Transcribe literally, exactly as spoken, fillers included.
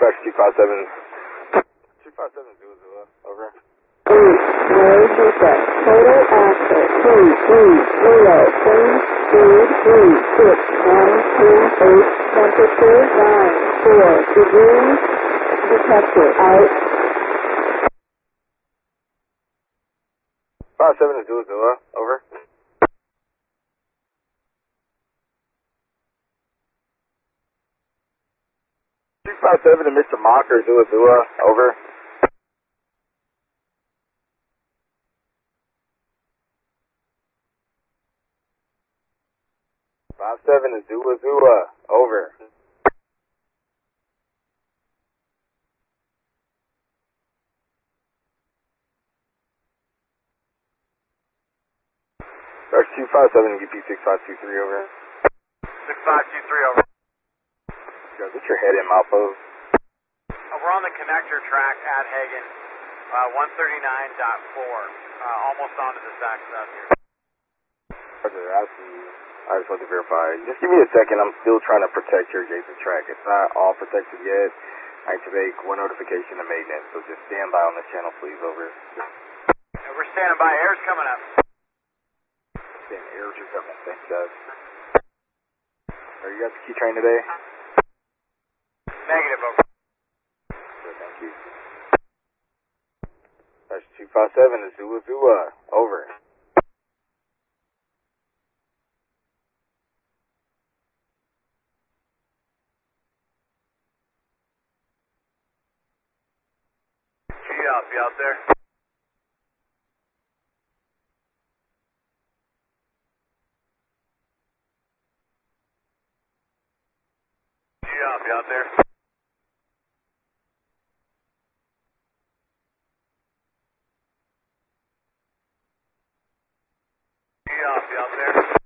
Dispatch two five seven. two five seven Zulu Zulu, over. Eight, no defect. Total access three three zero. Clean speed three six one two eight. Temperature nine four degrees. Detector out. five seven is Zulu Zulu, over. two five seven to Mister Mocker, Zulu Zulu, over. five seven is Zulu Zulu, over. Search two five seven, U P six five two three, over. six five two three, over. Yo, get your head in, Malpo. Uh, we're on the connector track at Hagen, uh, one thirty-nine point four, uh, almost onto the stack stuff here. Roger, I see you. I just want to verify. Just give me a second. I'm still trying to protect your adjacent track. It's not all protected yet. Activate one notification to maintenance. So just stand by on this channel, please. Over. Uh, we're standing by. Air's coming up. Stand air just coming. Thanks, guys. Are you guys the key train today? Negative, over. Good, thank you. That's two five seven is Zulu Zulu. Over. G up, you out there? G up, you out there? G up, you out there?